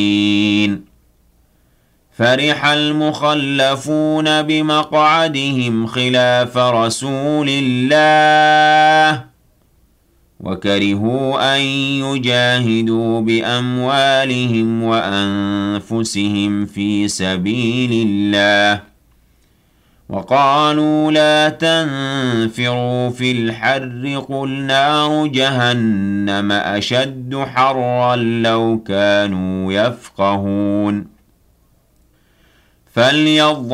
فرح المخلفون بمقعدهم خلاف رسول الله وكرهوا أن يجاهدوا بأموالهم وأنفسهم في سبيل الله وقالوا لا تنفروا في الحر قل نار جهنم أشد حرا لو كانوا يفقهون فليضع